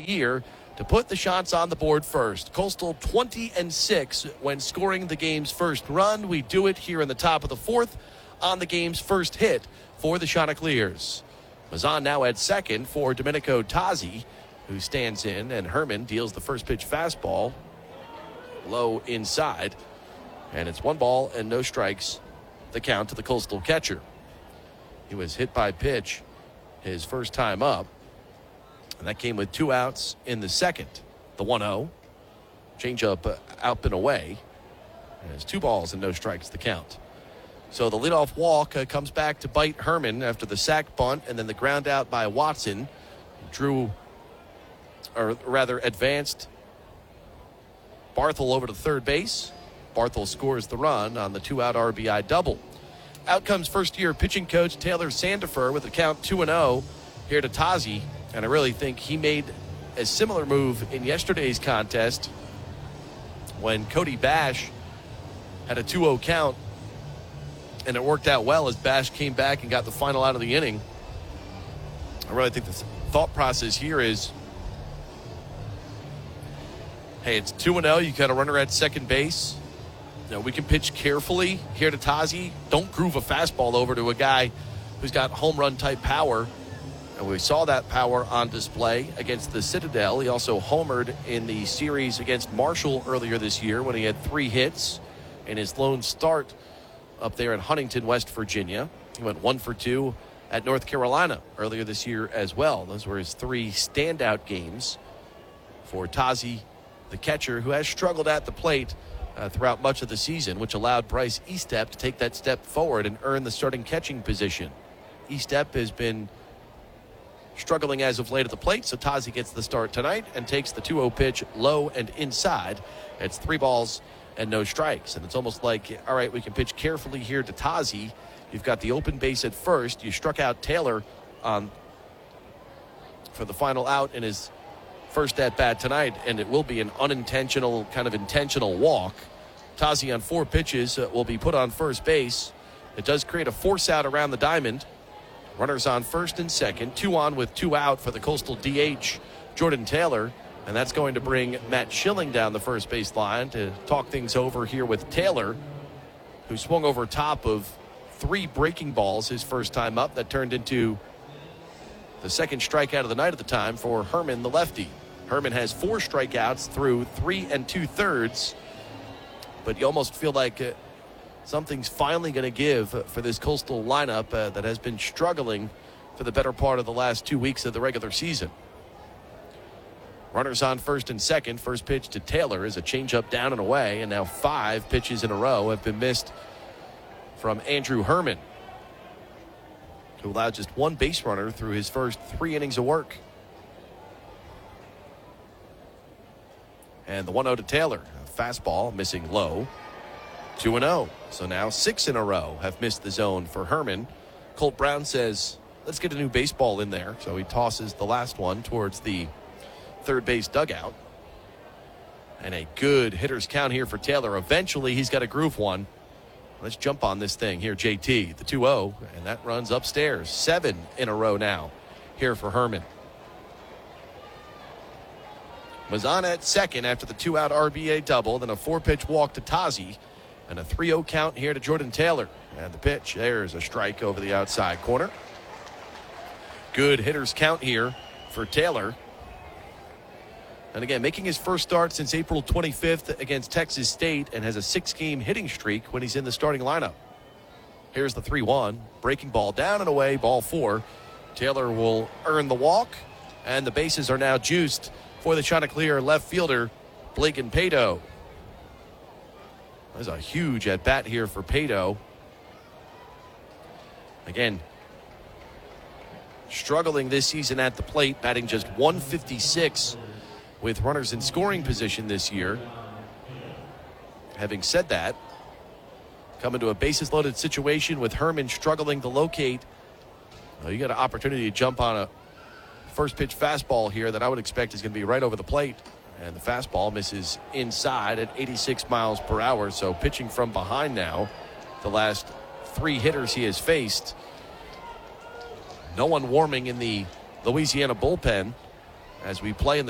year to put the shots on the board first. Coastal 20-6 when scoring the game's first run. We do it here in the top of the fourth on the game's first hit for the Chanticleers. Mazan now at second for Domenico Tazi, who stands in, and Herman deals the first pitch fastball low inside. And it's 1 ball and no strikes, the count to the Coastal catcher. He was hit by pitch his first time up, and that came with 2 outs in the second. The 1-0, changeup up and away. And it's 2 balls and no strikes, the count. So the leadoff walk comes back to bite Herman after the sac bunt, and then the ground out by Watson. Advanced Barthel over to third base. Barthel scores the run on the 2-out RBI double. Out comes first-year pitching coach Taylor Sandifer with a count 2-0 here to Tazi. And I really think he made a similar move in yesterday's contest when Cody Bash had a 2-0 count, and it worked out well as Bash came back and got the final out of the inning. I really think the thought process here is, hey, it's 2-0. You got a runner at second base. You know, we can pitch carefully here to Tazi. Don't groove a fastball over to a guy who's got home run type power. And we saw that power on display against the Citadel. He also homered in the series against Marshall earlier this year when he had 3 hits in his lone start up there in Huntington, West Virginia. He went 1 for 2 at North Carolina earlier this year as well. Those were his 3 standout games for Tazi, the catcher, who has struggled at the plate throughout much of the season, which allowed Bryce Estep to take that step forward and earn the starting catching position. Estep has been struggling as of late at the plate, so Tazi gets the start tonight and takes the 2-0 pitch low and inside. It's 3 balls and no strikes, and it's almost like, all right, we can pitch carefully here to Tazi. You've got the open base at first. You struck out Taylor for the final out in his first at bat tonight, and it will be an unintentional, kind of intentional walk. Tazi on 4 pitches will be put on first base. It does create a force out around the diamond. Runners on first and second, 2 on with 2 out for the Coastal DH, Jordan Taylor. And that's going to bring Matt Schilling down the first base line to talk things over here with Taylor, who swung over top of 3 breaking balls his first time up. That turned into the second strikeout of the night at the time for Herman, the lefty. Herman has 4 strikeouts through 3 2/3, but you almost feel like something's finally going to give for this Coastal lineup that has been struggling for the better part of the last 2 weeks of the regular season. Runners on first and second. First pitch to Taylor is a changeup down and away, and now 5 pitches in a row have been missed from Andrew Herman, who allowed just 1 base runner through his first 3 innings of work. And the 1-0 to Taylor. A fastball missing low. 2-0. So now 6 in a row have missed the zone for Herman. Colt Brown says, let's get a new baseball in there. So he tosses the last one towards the third base dugout. And a good hitter's count here for Taylor. Eventually he's got to groove one. Let's jump on this thing here, JT. The 2-0, and that runs upstairs. 7 in a row now here for Herman. Mazan at second after the 2-out RBI double, then a 4-pitch walk to Tazi, and a 3-0 count here to Jordan Taylor. And the pitch, there's a strike over the outside corner. Good hitter's count here for Taylor. And again, making his first start since April 25th against Texas State, and has a 6-game hitting streak when he's in the starting lineup. Here's the 3-1. Breaking ball down and away, ball 4. Taylor will earn the walk, and the bases are now juiced for the Chanticleer left fielder, Blaken Pato. There's a huge at-bat here for Pato. Again, struggling this season at the plate, batting just .156 with runners in scoring position this year. Having said that, coming to a bases-loaded situation with Herman struggling to locate, you got an opportunity to jump on a first-pitch fastball here that I would expect is going to be right over the plate. And the fastball misses inside at 86 miles per hour. So pitching from behind now, the last 3 hitters he has faced. No one warming in the Louisiana bullpen as we play in the